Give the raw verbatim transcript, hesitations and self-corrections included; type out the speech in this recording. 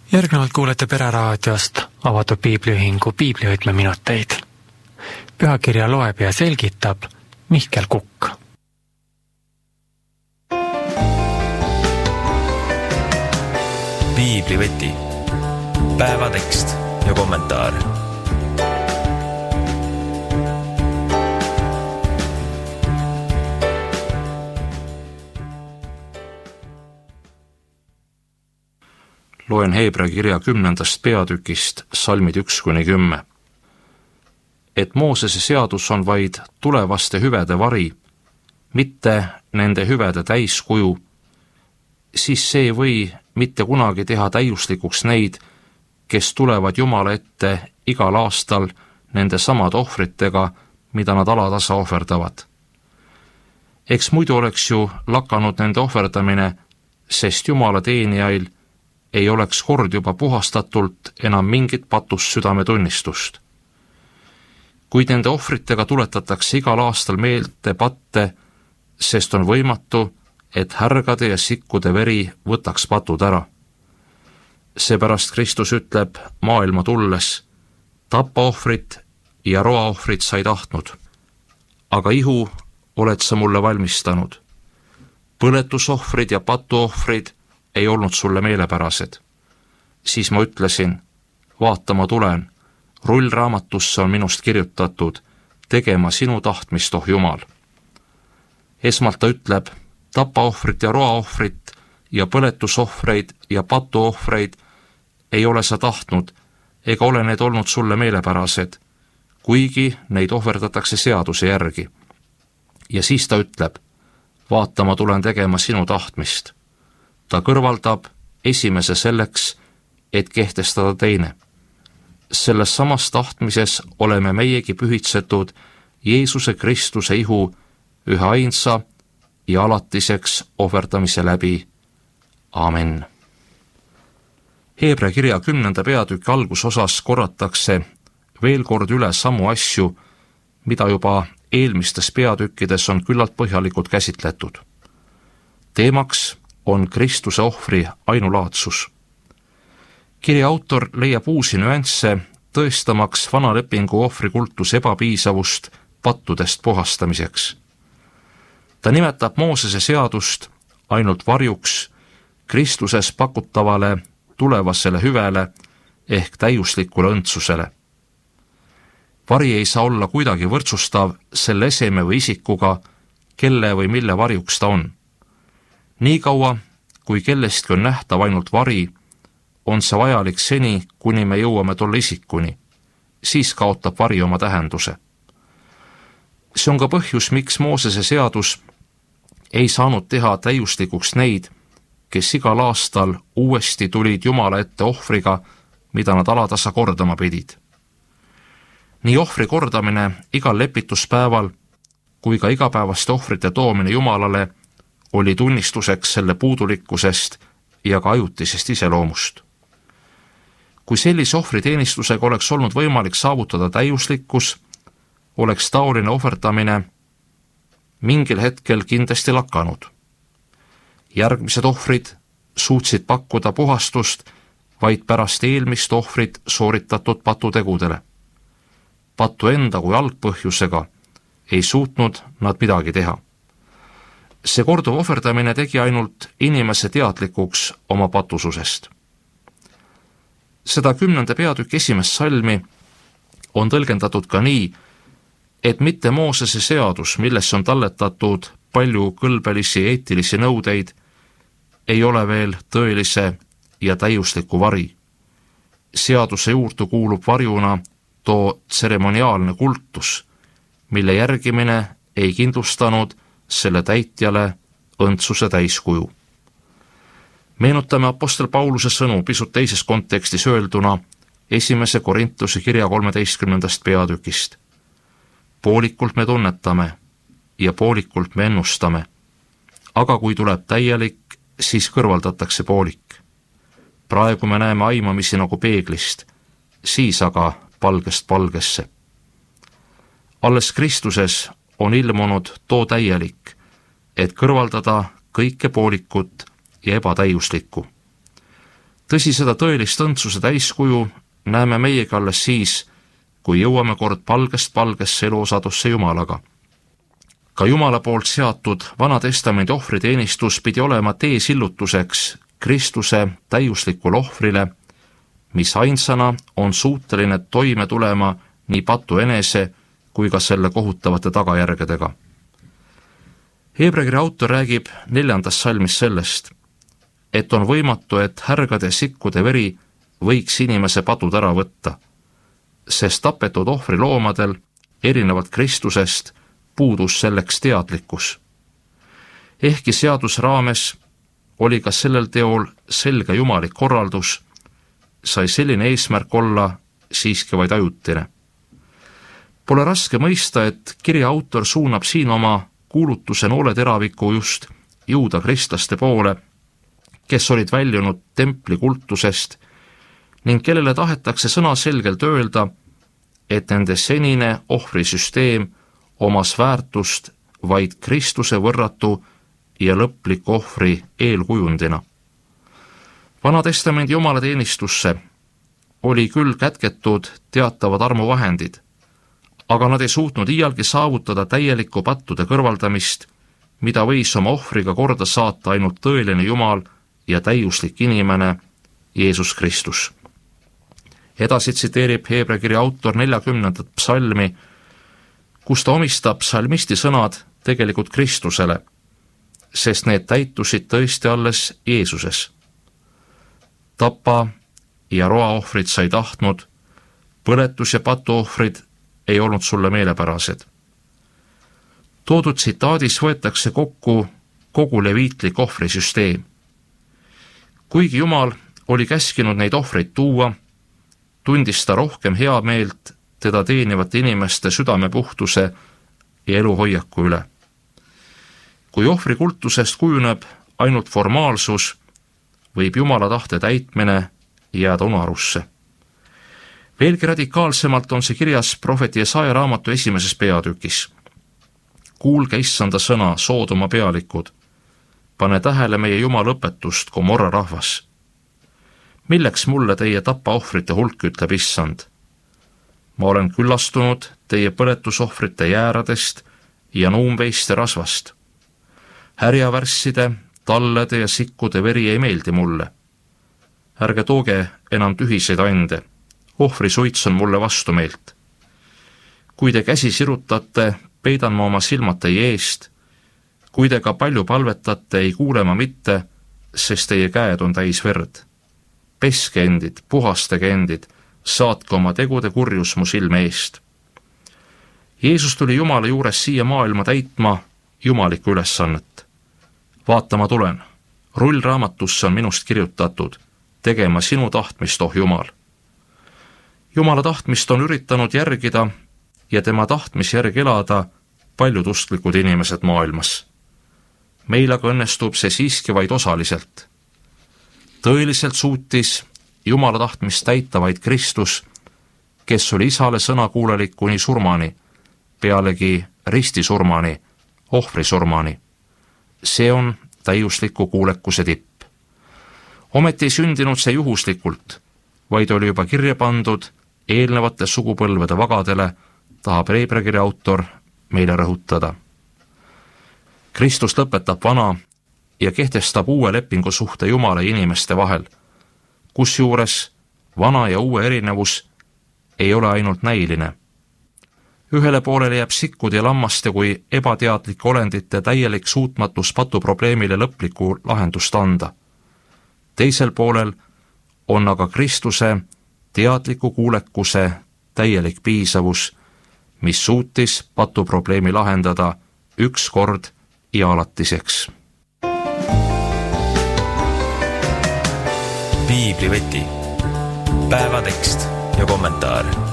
Järgnevalt kuulete Pereraadiost avatud piibliühingu piiblihoidme minuteid. Pühakirja loeb ja selgitab Mihkel Kukk. Piibliveti, päevatekst ja kommentaar. Loen Heebra kirja kümnendast peatükist salmid üks kuni kümme. Et Moosese seadus on vaid tulevaste hüvede vari, mitte nende hüvede täiskuju, siis see ei või mitte kunagi teha täiuslikuks neid, kes tulevad Jumala ette igal aastal nende samade ohvritega, mida nad alatasa ohverdavad. Eks muidu oleks ju lakanud nende ohverdamine, sest Jumala teenijail ei oleks kord juba puhastatult enam mingit patust südametunnistust. Kuid nende ohvritega tuletatakse igal aastal meelde patte, sest on võimatu, et härgade ja sikkude veri võtaks patud ära. Seepärast Kristus ütleb maailma tulles, tapaohvrit ja roaohvrit sa ei tahtnud, aga ihu oled sa mulle valmistanud. Põletusohvrid ja patuohvrid ei olnud sulle meelepärased. Siis ma ütlesin, vaata ma tulen, rullraamatusse on minust kirjutatud, tegema sinu tahtmist, oh Jumal. Esmalt ta ütleb, tapaohvrit ja roaohvrit ja põletusohvreid ja patuohvreid ei ole sa tahtnud, ega ole need olnud sulle meelepärased, kuigi neid ohverdatakse seaduse järgi. Ja siis ta ütleb, vaata ma tulen tegema sinu tahtmist. Ta kõrvaldab esimese selleks, et kehtestada teine. Selles samas tahtmises oleme meiegi pühitsetud Jeesuse Kristuse ihu ühe ainsa ja alatiseks ohverdamise läbi. Amen. Heebra kirja kümnenda peatüki algusosas korratakse veel kord üle samu asju, mida juba eelmistes peatükkides on küllalt põhjalikult käsitletud. Teemaks on Kristuse ohvri ainulaadsus. Kirja autor leiab uusi nüansse, tõestamaks vana lepingu ohvrikultuse ebapiisavust pattudest puhastamiseks. Ta nimetab Moosese seadust ainult varjuks Kristuses pakutavale tulevasele hüvele ehk täiuslikule õndsusele. Vari ei saa olla kuidagi võrdsustav selle eseme või isikuga, kelle või mille varjuks ta on. Nii kaua, kui kellestki on nähtav ainult vari, on see vajalik seni, kuni me jõuame tolle isikuni. Siis kaotab vari oma tähenduse. See on ka põhjus, miks Moosese seadus ei saanud teha täiuslikuks neid, kes igal aastal uuesti tulid Jumala ette ohvriga, mida nad alatasa kordama pidid. Nii ohvri kordamine igal lepituspäeval kui ka igapäevaste ohvrite toomine Jumalale oli tunnistuseks selle puudulikkusest ja ka ajutisest iseloomust. Kui sellise ohvriteenistusega oleks olnud võimalik saavutada täiuslikkus, oleks taoline ohverdamine mingil hetkel kindlasti lakanud. Järgmised ohvrid suutsid pakkuda puhastust vaid pärast eelmist ohvrit sooritatud patutegudele. Patu enda kui algpõhjusega ei suutnud nad midagi teha. See korduv ohverdamine tegi ainult inimese teadlikuks oma patususest. Seda kümnenda peatükki esimest salmi on tõlgendatud ka nii, et mitte Moosese seadus, milles on talletatud palju kõlbelisi eetilisi nõudeid, ei ole veel tõelise ja täiusliku vari. Seaduse juurde kuulub varjuna too tseremoniaalne kultus, mille järgimine ei kindlustanud selle täitjale õndsuse täiskuju. Meenutame apostel Pauluse sõnu pisut teises kontekstis öelduna esimese Korintuse kirja kolmeteistkümnendast peatükist. Poolikult me tunnetame ja poolikult me ennustame, aga kui tuleb täielik, siis kõrvaldatakse poolik. Praegu me näeme aimamisi nagu peeglist, siis aga palgest palgesse. Alles Kristuses on ilmunud too täielik, et kõrvaldada kõike poolikut ja ebatäiuslikku. tõsi, seda tõelist õndsuse täiskuju näeme meiega alles siis, kui jõuame kord palgest palgesse eluosadusse Jumalaga. Ka Jumala poolt seatud Vana Testamendi ohvriteenistus pidi olema teesillutuseks Kristuse täiuslikule ohvrile, mis ainsana on suuteline toime tulema nii patu enese kui ka selle kohutavate tagajärgedega. Heebrekirja autor räägib neljandas salmis sellest, et on võimatu, et härgade sikkude veri võiks inimese patud ära võtta, sest tapetud ohvriloomadel, erinevalt Kristusest, puudus selleks teadlikkus. Ehkki seadus raames oli ka sellel teol selge jumalik korraldus, sai selline eesmärk olla siiski vaid ajutine. Pole raske mõista, et kirja autor suunab siin oma kuulutuse nooleteraviku just juuda kristlaste poole, kes olid väljunud templi kultusest ning kellele tahetakse sõnaselgelt öelda, et nende senine ohvrisüsteem omas väärtust vaid Kristuse võrratu ja lõpliku ohvri eelkujundina. Vana Testamendi jumalateenistusse oli küll kätketud teatavad armuvahendid, aga nad ei suutnud iialgi saavutada täielikku pattude kõrvaldamist, mida võis oma ohvriga korda saata ainult tõeline Jumal ja täiuslik inimene Jeesus Kristus. Edasi tsiteerib Heebrekirja autor neljakümnendat psalmi, kus ta omistab psalmisti sõnad tegelikult Kristusele, sest need täitusid tõesti alles Jeesuses. Tapa ja roaohvrid sai tahtnud, põletus ja patuohvrid ei olnud sulle meelepärased. Toodud tsitaadis võetakse kokku kogu leviitlik ohvrisüsteem. Kuigi Jumal oli käskinud neid ohvreid tuua, tundis ta rohkem hea meelt teda teenivate inimeste südamepuhtuse ja eluhoiaku üle. Kui ohvrikultusest kujuneb ainult formaalsus, võib Jumala tahte täitmine jääda unarusse. Veelgi radikaalsemalt on see kirjas prohveti Jesaja raamatu esimeses peatükis. Kuulge issanda sõna, Soodoma pealikud. Pane tähele meie Jumala õpetust, Gomorra rahvas. Milleks mulle teie tapaohvrite hulk, ütleb issand? Ma olen küllastunud teie põletusohvrite jääradest ja nuumveiste rasvast. Härjavärsside, tallede ja sikkude veri ei meeldi mulle. Ärge tooge enam tühiseid ande. Ohvrisuits on mulle vastumeelt. Kui te käsi sirutate, peidan ma oma silmad teie eest. Kui te ka palju palvetate, ei kuule ma mitte, sest teie käed on täis verd. Peske endid, puhastage endid, saatke oma tegude kurjus mu silme eest. Jeesus tuli Jumala juures siia maailma täitma jumalikku ülesannet. Vaata, ma tulen. Rullraamatusse on minust kirjutatud, tegema sinu tahtmist, oh Jumal. Jumala tahtmist on üritanud järgida ja tema tahtmis järgi elada paljud usklikud inimesed maailmas. Meil aga õnnestub see siiski vaid osaliselt. Tõeliselt suutis Jumala tahtmist täita vaid Kristus, kes oli isale sõnakuulelik kuni surmani, pealegi ristisurmani, ohvrisurmani. See on täiusliku kuulekuse tipp. Ometi ei sündinud see juhuslikult, vaid oli juba kirja pandud eelnevate sugupõlvede vagadele, tahab Heebrekirja autor meile rõhutada. Kristus lõpetab vana ja kehtestab uue lepingu suhte Jumala ja inimeste vahel, kusjuures vana ja uue erinevus ei ole ainult näiline. Ühele poolele jääb sikkude ja lammaste kui ebateadlike olendite täielik suutmatus patuprobleemile lõpliku lahendust anda. Teisel poolel on aga Kristuse teadliku kuulekuse täielik piisavus, mis suutis patuprobleemi lahendada üks kord ja alatiseks. Piibliveti, päevatekst ja kommentaar.